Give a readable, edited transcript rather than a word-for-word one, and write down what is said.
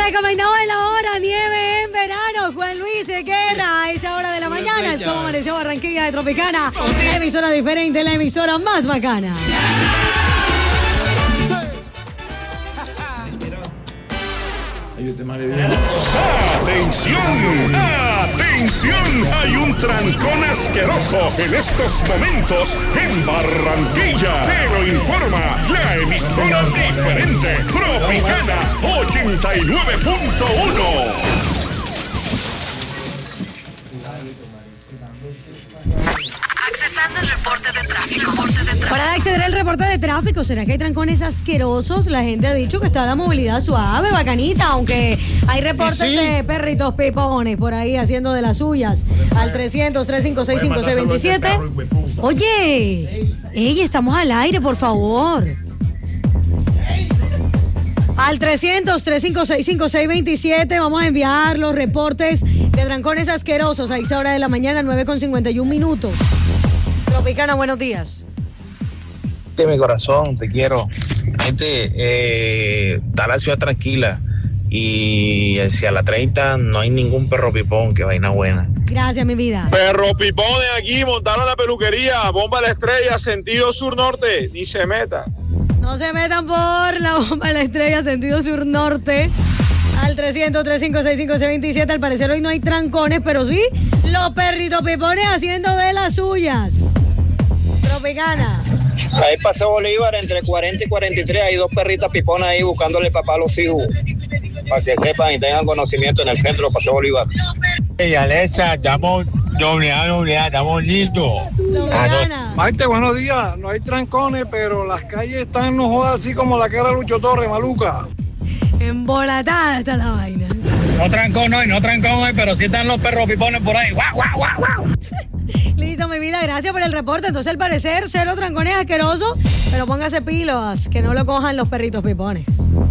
recomendado de la hora, nieve en verano. Juan Luis Guerra, a esa hora de la mañana. Es como amaneció Barranquilla de Tropicana. La emisora diferente, la emisora más bacana. ¡Atención! ¡Atención! Hay un trancón asqueroso en estos momentos en Barranquilla. Te lo informa la emisora diferente, Tropicana 89.1. Accesando el reporte de tráfico. Para acceder al reporte de tráfico, ¿será que hay trancones asquerosos? La gente ha dicho que está la movilidad suave, bacanita, aunque hay reportes de perritos pipones por ahí haciendo de las suyas. Al 300-356-5627. Oye, estamos al aire, por favor. Al 300-356-5627 vamos a enviar los reportes de trancones asquerosos a esa hora de la mañana, 9:51. Tropicana, buenos días. Mi corazón, te quiero. Gente, está la ciudad tranquila y hacia la 30 no hay ningún perro pipón, que vaina buena. Gracias, mi vida. Perro pipones aquí, montaron la peluquería, bomba a la estrella, sentido sur-norte, ni se meta. No se metan por la bomba de la estrella, sentido sur-norte. Al 300-356-5627. Al parecer hoy no hay trancones, pero sí los perritos pipones haciendo de las suyas. Tropicana. Ahí Paseo Bolívar, entre 40 y 43, hay dos perritas piponas ahí buscándole papá a los hijos, para que sepan y tengan conocimiento en el centro de Paseo Bolívar. Hey, Alexa, estamos doble, estamos listos. Maite, buenos días. No hay trancones, pero las calles están no jodas así como la que era Lucho Torres, maluca. Embolatada está la vaina. No trancón hoy, pero sí están los perros pipones por ahí. ¡Guau, guau, guau, guau! Listo, mi vida, gracias por el reporte. Entonces, al parecer, cero trancones asquerosos, pero póngase pilos, que no lo cojan los perritos pipones.